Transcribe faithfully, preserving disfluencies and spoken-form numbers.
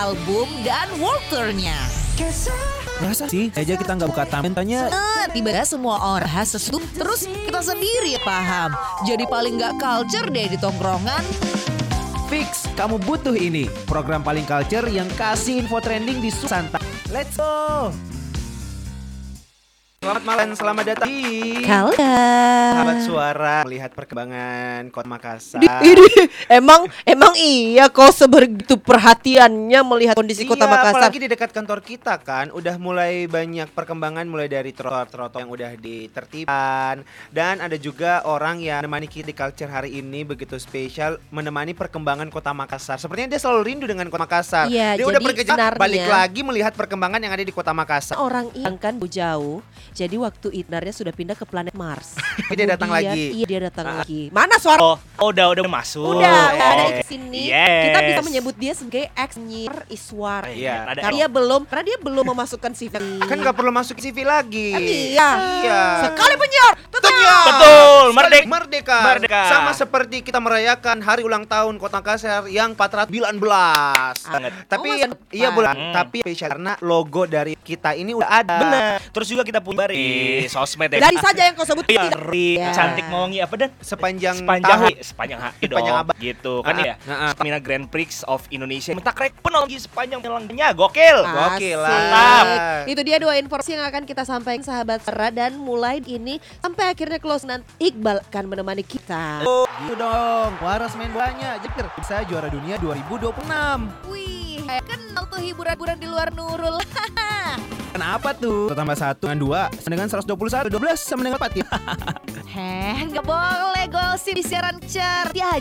album dan world tour-nya. Masa sih aja kita nggak buka taman tanya. Nah, tiba-tiba semua orang bahas sesuatu, terus kita sendiri paham. Jadi paling nggak culture deh di tongkrongan. Fix, kamu butuh ini. Program paling culture yang kasih info trending di Santai. Let's go. Selamat malam, selamat datang di Kalda. Sahabat Suara melihat perkembangan Kota Makassar. Di, ini, emang emang iya kok sebegitu perhatiannya melihat kondisi Iya, Kota Makassar. apalagi di dekat kantor kita kan udah mulai banyak perkembangan, mulai dari trotoar-trotoar yang udah ditertibkan, dan ada juga orang yang menemani kita di culture hari ini begitu spesial, menemani perkembangan Kota Makassar. Sepertinya dia selalu rindu dengan Kota Makassar. Iya, Dia udah jadi berkejar sebenarnya balik lagi melihat perkembangan yang ada di Kota Makassar. Orang yang kan jauh, jadi waktu Itnarnya sudah pindah ke planet Mars. Tapi dia datang Kemudian- lagi. Iya, dia datang lagi. Mana suara? Oh, oh, udah udah masuk. Udah, Oh, udah ada oh. di sini. Yes. Kita bisa menyebut dia sebagai ex-nyir Iswar. Iya. Ada Karena dia belum, karena dia belum memasukkan C V. Kan nggak perlu masuk C V lagi. Iya. Iya. Sekali penyiar. Tentunya. Betul, Sekali merdeka. merdeka. Merdeka. Sama seperti kita merayakan hari ulang tahun Kota Makassar yang empat ratus sembilan belas. Banget. Tapi Oh, yang masa iya depan. bulan, Hmm. tapi spesial karena logo dari kita ini udah ada. Benar. Terus juga kita punya di sosmed ya. Dari saja yang kau sebut Iya, tidak. Ri, Ya. cantik mongi apa dan Sepanjang, sepanjang tahun. hari, sepanjang hari dong. Sepanjang abad. Gitu kan Ah, ya. ah, ah. Stamina Grand Prix of Indonesia. Mentak rek penonton sepanjang jalannya gokil. Gokil lah. Asik. Mantap. Itu dia dua informasi yang akan kita sampaikan sahabat Sera, dan mulai ini sampai akhirnya close nanti Iqbal akan menemani kita. Oh, gitu dong. Waras main banyak. Jeker bisa juara dunia dua ribu dua puluh enam. Wih, kenal tuh hiburan-hiburan di luar Nurul. Kenapa tuh? Tambah satu dengan dua sama dengan seratus dua puluh satu. dua belas sama dengan empat ya. Heh, nggak boleh gosip di siaran cer. Dia